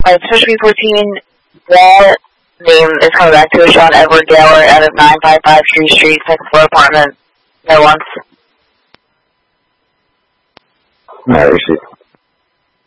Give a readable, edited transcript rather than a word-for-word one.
Specialty 14, that name is coming back to Sean Edward Gaylor out of 955 Tree Street, second floor apartment. No once. Alright, receive.